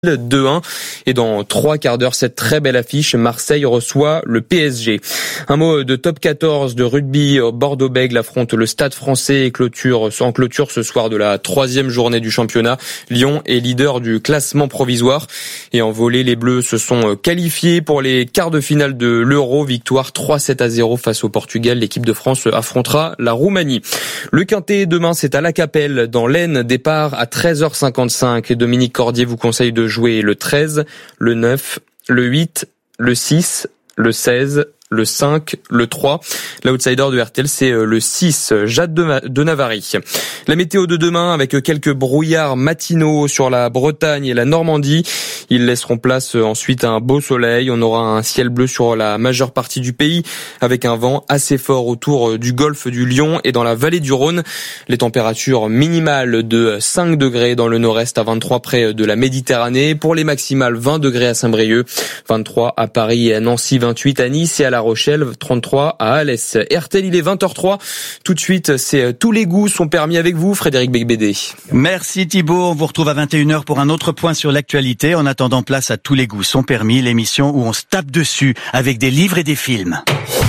2-1 et dans 3 quarts d'heure cette très belle affiche, Marseille reçoit le PSG. Un mot de top 14 de rugby, Bordeaux-Bègles affronte le Stade Français et en clôture ce soir de la 3e journée du championnat. Lyon est leader du classement provisoire et en volée, les Bleus se sont qualifiés pour les quarts de finale de l'Euro, victoire 3-7-0 face au Portugal. L'équipe de France affrontera la Roumanie. Le Quintet demain, c'est à La Capelle dans l'Aisne, départ à 13h55. Dominique Cordier vous conseille de jouer le 13, le 9, le 8, le 6, le 16, le 5, le 3. L'outsider de RTL, c'est le 6, Jade de Navarry. La météo de demain avec quelques brouillards matinaux sur la Bretagne et la Normandie. Ils laisseront place ensuite à un beau soleil. On aura un ciel bleu sur la majeure partie du pays avec un vent assez fort autour du golfe du Lion et dans la vallée du Rhône. Les températures minimales de 5 degrés dans le nord-est à 23 près de la Méditerranée. Pour les maximales, 20 degrés à Saint-Brieuc, 23 à Paris et à Nancy, 28 à Nice et à La Rochelle, 33 à Alès. RTL, il est 20h03. Tout de suite, c'est Tous les goûts sont permis avec vous, Frédéric Becbédé. Merci Thibaut. On vous retrouve à 21h pour un autre point sur l'actualité. En attendant, place à Tous les goûts sont permis, l'émission où on se tape dessus avec des livres et des films.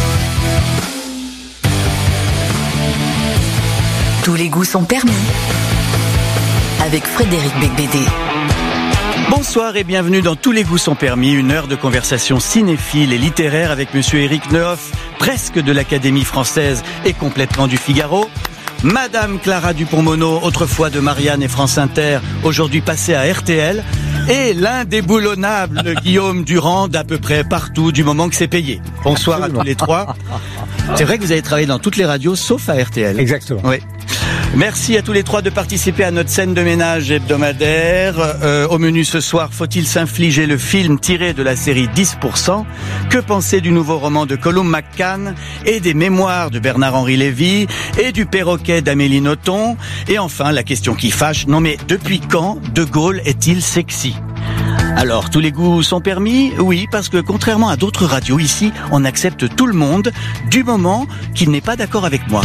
Tous les goûts sont permis avec Frédéric Becbédé. Bonsoir et bienvenue dans Tous les goûts sont permis, une heure de conversation cinéphile et littéraire avec monsieur Éric Nehoff, presque de l'Académie française et complètement du Figaro. Madame Clara Dupont-Moreau, autrefois de Marianne et France Inter, aujourd'hui passée à RTL. Et l'indéboulonnable Guillaume Durand d'à peu près partout du moment que c'est payé. Bonsoir Absolument. À tous les trois. C'est vrai que vous avez travaillé dans toutes les radios sauf à RTL. Exactement. Oui. Merci à tous les trois de participer à notre scène de ménage hebdomadaire. Au menu ce soir, faut-il s'infliger le film tiré de la série 10%? Que penser du nouveau roman de Colum McCann et des mémoires de Bernard-Henri Lévy et du perroquet d'Amélie Nothomb? Et enfin, la question qui fâche, non mais depuis quand De Gaulle est-il sexy? Alors, tous les goûts sont permis? Oui, parce que contrairement à d'autres radios, ici, on accepte tout le monde du moment qu'il n'est pas d'accord avec moi.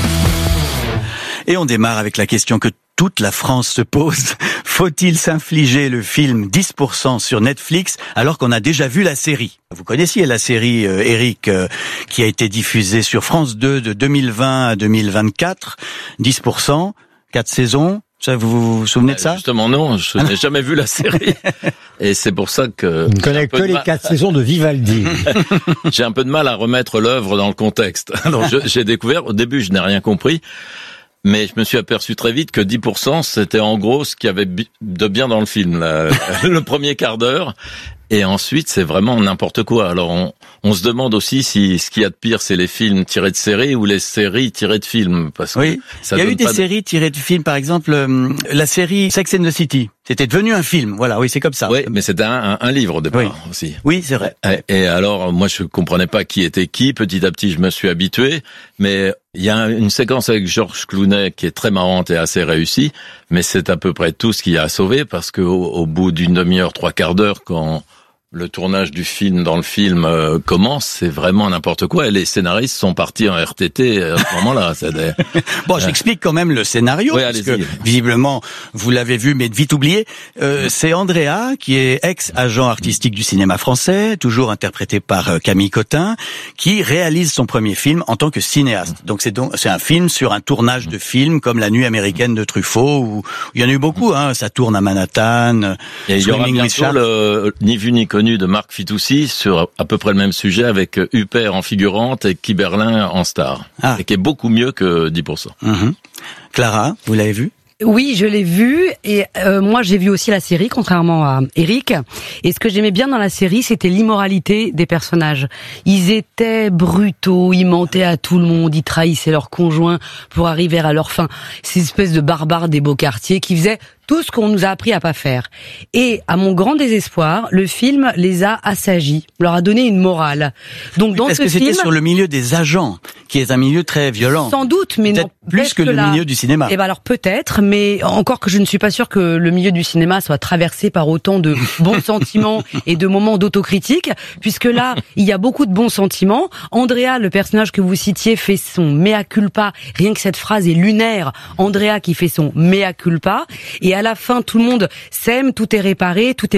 Et on démarre avec la question que toute la France se pose. Faut-il s'infliger le film 10% sur Netflix alors qu'on a déjà vu la série? Vous connaissiez la série, Eric, qui a été diffusée sur France 2 de 2020 à 2024. 10%, 4 saisons. Ça, vous vous souvenez de ça? Justement, non, je n'ai jamais vu la série. Et c'est pour ça que... Je ne connais que les 4 saisons de Vivaldi. J'ai un peu de mal à remettre l'œuvre dans le contexte. Alors, j'ai découvert, au début, je n'ai rien compris. Mais je me suis aperçu très vite que 10%, c'était en gros ce qu'il y avait de bien dans le film, le premier quart d'heure. Et ensuite, c'est vraiment n'importe quoi. Alors, on se demande aussi si ce qu'il y a de pire, c'est les films tirés de séries ou les séries tirées de films. Parce que oui, il y a eu des séries tirées de films, par exemple, la série Sex and the City. C'était devenu un film, voilà, oui, c'est comme ça. Oui, mais c'était un livre au départ aussi. Oui, c'est vrai. Et alors, moi, je comprenais pas qui était qui. Petit à petit, je me suis habitué. Mais il y a une séquence avec George Clooney qui est très marrante et assez réussie. Mais c'est à peu près tout ce qu'il y a à sauver parce que au bout d'une demi-heure, 3 quarts d'heure, quand le tournage du film dans le film commence, c'est vraiment n'importe quoi. Et les scénaristes sont partis en RTT à ce moment-là. Bon, j'explique quand même le scénario, oui, parce que visiblement, vous l'avez vu, mais vite oublié. C'est Andrea, qui est ex-agent artistique du cinéma français, toujours interprété par Camille Cotin, qui réalise son premier film en tant que cinéaste. Donc c'est un film sur un tournage de film comme La Nuit américaine de Truffaut, où il y en a eu beaucoup, hein. Ça tourne à Manhattan. Et il y aura bientôt le Ni vu ni connu de Marc Fitoussi sur à peu près le même sujet avec Huppert en figurante et Kiberlin en star. Et qui est beaucoup mieux que 10%. Clara, vous l'avez vu? Oui, je l'ai vu et moi j'ai vu aussi la série, contrairement à Eric. Et ce que j'aimais bien dans la série, c'était l'immoralité des personnages. Ils étaient brutaux, ils mentaient à tout le monde, ils trahissaient leurs conjoints pour arriver à leur fin. Ces espèces de barbares des beaux quartiers qui faisaient tout ce qu'on nous a appris à pas faire. Et à mon grand désespoir, le film les a assagis, leur a donné une morale. Donc dans ce film, c'était sur le milieu des agents, qui est un milieu très violent. Sans doute, mais peut-être plus que le milieu du cinéma. Eh ben alors peut-être, mais encore que je ne suis pas sûre que le milieu du cinéma soit traversé par autant de bons sentiments et de moments d'autocritique, puisque là, il y a beaucoup de bons sentiments. Andrea, le personnage que vous citiez, fait son mea culpa. Rien que cette phrase est lunaire. Andrea qui fait son mea culpa. Et à la fin tout le monde s'aime, tout est réparé, tout est